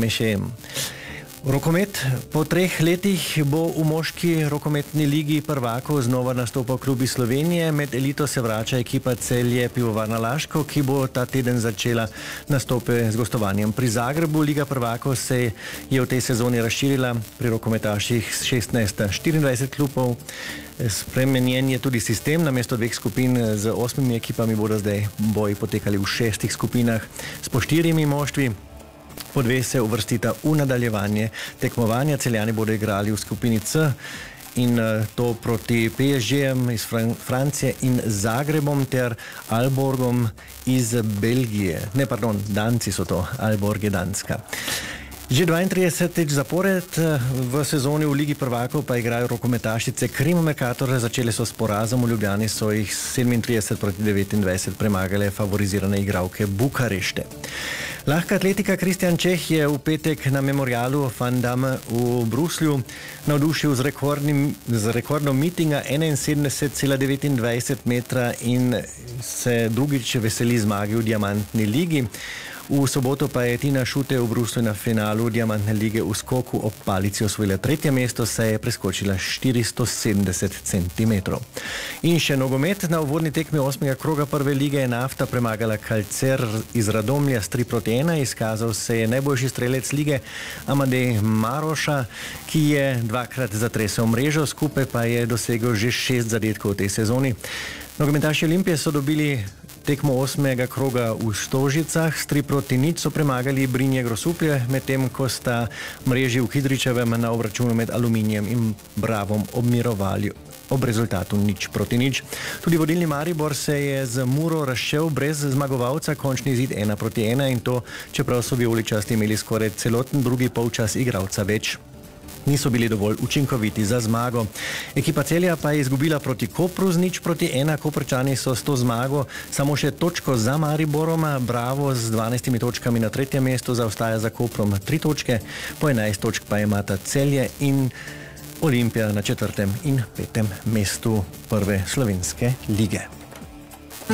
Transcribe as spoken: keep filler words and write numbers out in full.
najkrajnejšim. Rokomet. Po treh letih bo v moški rokometni ligi prvakov znova nastopal klub iz Slovenije. Med elito se vrača ekipa Celje Pivovarna Laško, ki bo ta teden začela nastope z gostovanjem pri Zagrebu. Liga prvakov se je v tej sezoni razširila pri rokometaših s šestnajst na štiriindvajset klubov. Spremenjen je tudi sistem. Namesto dveh skupin z osmimi ekipami bodo zdaj boji potekali v šestih skupinah s po štirimi moštvi. Po dve se uvrstita v nadaljevanje tekmovanja. Celjani bodo igrali v skupini C in to proti P S G-jem iz Fran Francije in Zagrebom ter Aalborgom iz Belgije. Ne, pardon, Danci so to, Aalborg je Danska. Že dvaintridesetič zapored v sezoni v Ligi prvakov pa igrajo rokometašice Krimo Mercator. Začeli so s porazom, v Ljubljani so jih sedemintrideset proti devetindvajset premagale favorizirane igralke Bukarešte. Lahka atletika Kristjan Čeh je v petek na memorialu Van Damme v Bruslju navdušil z, rekordnim, z rekordom mitinga enainsedemdeset cela devetindvajset metra in se drugič veseli zmagi v Diamantni ligi. V soboto pa je Tina Šute v Bruslju na finalu Diamantne lige v skoku ob palici osvojila tretje mesto, saj je preskočila štiristo sedemdeset centimetrov. In še nogomet. Na uvodni tekmi osmega kroga prve lige je Nafta premagala Kalcer iz Radomlja s tri proti ena. Izkazal se je najboljši strelec lige Amadej Maroša, ki je dvakrat zatresel mrežo, skupaj pa je dosegel že šest zadetkov v tej sezoni. Nogometaši Olimpije so dobili tekmo osmega kroga v Stožicah. S tri proti nič so premagali Brinje Grosuplje, medtem ko sta mreži v Kidričevem na obračunu med Aluminijem in Bravom obmirovali ob rezultatu nič proti nič. Tudi vodilni Maribor se je z Muro razšel brez zmagovalca, končni izid ena proti ena in to, čeprav so vijoličasti imeli skoraj celoten drugi polčas igralca več, niso bili dovolj učinkoviti za zmago. Ekipa Celja pa je izgubila proti Kopru z nič proti ena. Koprčani so s to zmago samo še točko za Mariborom. Bravo z dvanajstimi točkami na tretjem mestu zaostaja za Koprom tri točke, po enajst točk pa imata Celje in Olimpija na četrtem in petem mestu prve slovenske lige.